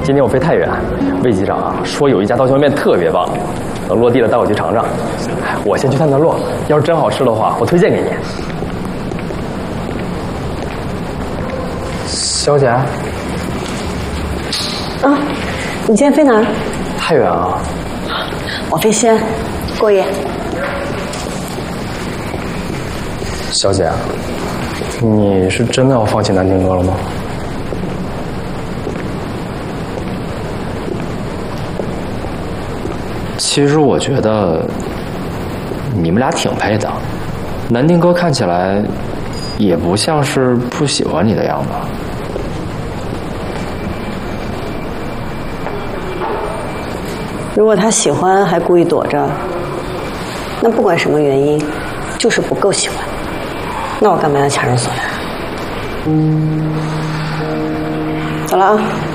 今天我飞太原，魏机长说有一家刀削面特别棒，等落地了带我去尝尝。我先去探探路，要是真好吃的话，我推荐给你。小姐， 啊，你今天飞哪儿？ 太原啊。 我飞西安，过夜。 小姐，你是真的要放弃南京哥了吗？ 其实我觉得你们俩挺配的，南丁哥看起来也不像是不喜欢你的样子。 如果他喜欢还故意躲着，那不管什么原因，就是不够喜欢，那我干嘛要强人所难？走了啊。